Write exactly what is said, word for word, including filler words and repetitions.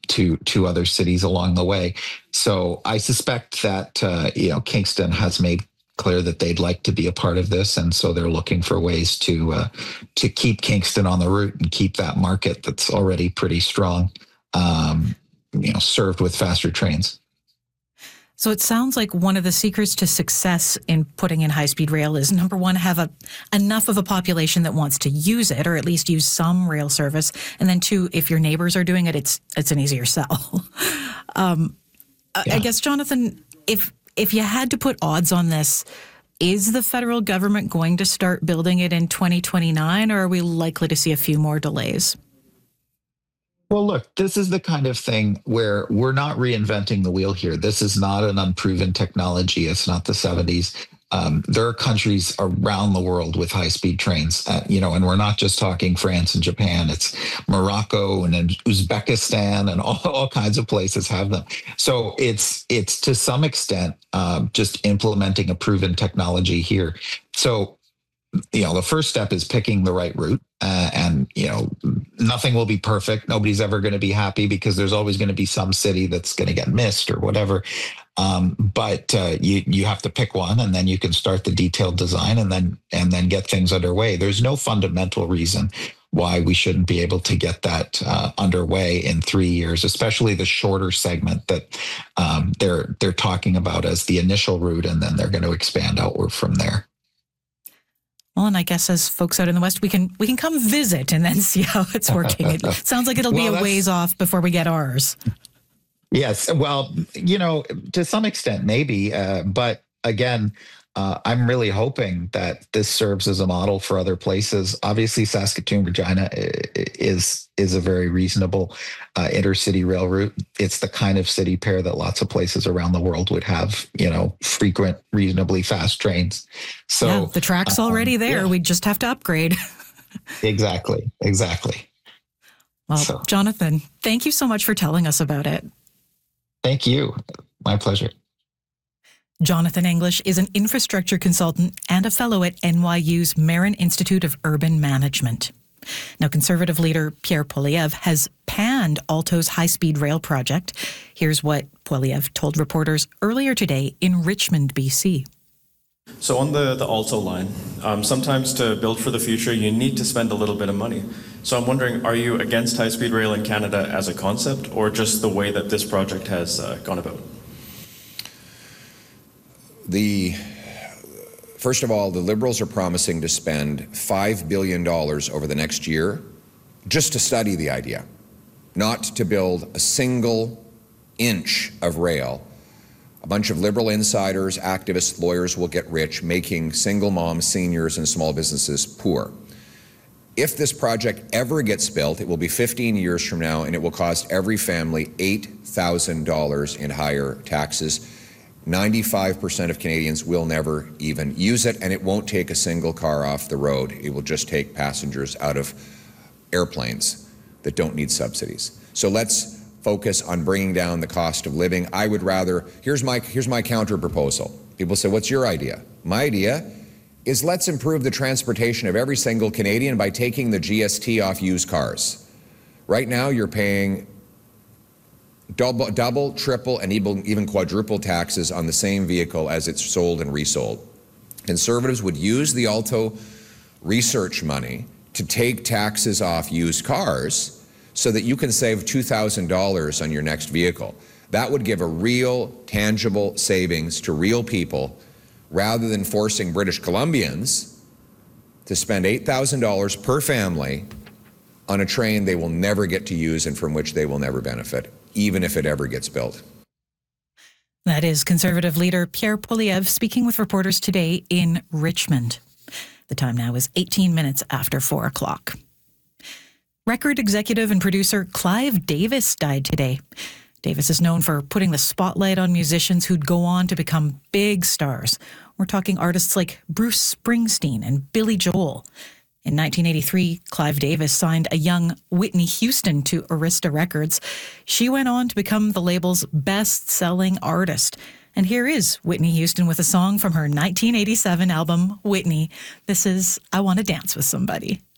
to to other cities along the way. So I suspect that uh, you know Kingston has made clear that they'd like to be a part of this, and so they're looking for ways to uh, to keep Kingston on the route and keep that market that's already pretty strong, um, you know, served with faster trains. So it sounds like one of the secrets to success in putting in high-speed rail is, number one, have a enough of a population that wants to use it, or at least use some rail service. And then two, if your neighbors are doing it, it's it's an easier sell. um, yeah. I guess, Jonathan, if if you had to put odds on this, is the federal government going to start building it in twenty twenty-nine, or are we likely to see a few more delays? Well, look, this is the kind of thing where we're not reinventing the wheel here. This is not an unproven technology. It's not the seventies. Um, there are countries around the world with high-speed trains, uh, you know, and we're not just talking France and Japan. It's Morocco and Uzbekistan and all, all kinds of places have them. So it's it's to some extent uh, just implementing a proven technology here. So, you know, the first step is picking the right route. Uh, and, you know, nothing will be perfect. Nobody's ever going to be happy because there's always going to be some city that's going to get missed or whatever. Um, but uh, you you have to pick one, and then you can start the detailed design and then and then get things underway. There's no fundamental reason why we shouldn't be able to get that uh, underway in three years, especially the shorter segment that um, they're they're talking about as the initial route, and then they're going to expand outward from there. Well, and I guess as folks out in the West, we can we can come visit and then see how it's working. It sounds like it'll well, be a ways off before we get ours. Yes. Well, you know, to some extent, maybe. Uh, but again, uh, I'm really hoping that this serves as a model for other places. Obviously, Saskatoon, Regina is is a very reasonable uh, intercity rail route. It's the kind of city pair that lots of places around the world would have, you know, frequent, reasonably fast trains. So yeah, the track's um, already there. Yeah. We just have to upgrade. Exactly. Exactly. Well, so. Jonathan, thank you so much for telling us about it. Thank you. My pleasure. Jonathan English is an infrastructure consultant and a fellow at N Y U's Marin Institute of Urban Management. Now, Conservative leader Pierre Poilievre has panned Alto's high-speed rail project. Here's what Poilievre told reporters earlier today in Richmond, B C. So on the, the Alto line, um, sometimes to build for the future, you need to spend a little bit of money. So I'm wondering, are you against high-speed rail in Canada as a concept, or just the way that this project has uh, gone about? The, first of all, the Liberals are promising to spend five billion dollars over the next year just to study the idea, not to build a single inch of rail. A bunch of Liberal insiders, activists, lawyers will get rich, making single moms, seniors, and small businesses poor. If this project ever gets built, it will be fifteen years from now, and it will cost every family eight thousand dollars in higher taxes. ninety-five percent of Canadians will never even use it, and it won't take a single car off the road. It will just take passengers out of airplanes that don't need subsidies. So let's focus on bringing down the cost of living. I would rather, here's my, here's my counter proposal. People say, what's your idea? My idea is let's improve the transportation of every single Canadian by taking the G S T off used cars. Right now, you're paying double, double, triple, and even, even quadruple taxes on the same vehicle as it's sold and resold. Conservatives would use the Alto research money to take taxes off used cars so that you can save two thousand dollars on your next vehicle. That would give a real, tangible savings to real people, rather than forcing British Columbians to spend eight thousand dollars per family on a train they will never get to use and from which they will never benefit, even if it ever gets built. That is Conservative leader Pierre Poilievre speaking with reporters today in Richmond. The time now is eighteen minutes after four o'clock. Record executive and producer Clive Davis died today. Davis is known for putting the spotlight on musicians who'd go on to become big stars. We're talking artists like Bruce Springsteen and Billy Joel. In nineteen eighty-three, Clive Davis signed a young Whitney Houston to Arista Records. She went on to become the label's best-selling artist. And here is Whitney Houston with a song from her nineteen eighty-seven album, Whitney. This is I Want to Dance with Somebody.